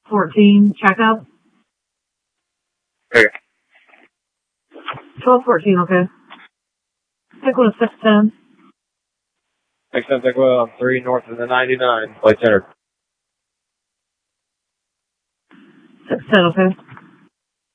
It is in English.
14, checkup. Okay. 1214, okay. Pickle 610. 610 Pickle on 3 north of the 99. Flight center. 610, okay.